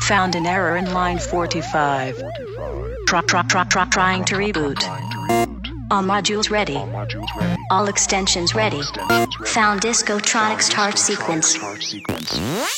Found an error in line 45. Trying to reboot. All modules ready. All extensions ready. Found Discotronic start sequence.